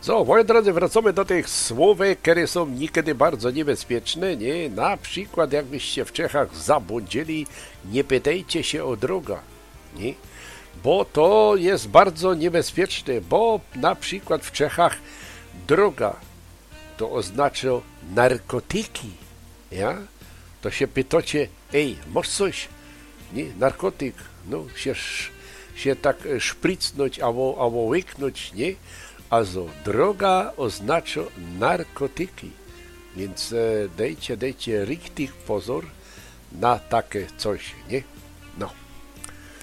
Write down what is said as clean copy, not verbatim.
Co, moi drodzy, wracamy do tych słówek, które są niekiedy bardzo niebezpieczne, nie? Na przykład, jakbyście w Czechach zabłądzili, nie pytajcie się o drogę, nie? Bo to jest bardzo niebezpieczne, bo na przykład w Czechach droga to oznacza narkotyki, ja? To się pytacie, ej, masz coś? Nie, narkotyk, no, się tak szpricnąć albo łyknąć, nie? Also droga oznacza narkotyki, więc dajcie richtig pozor na takie coś, nie? No.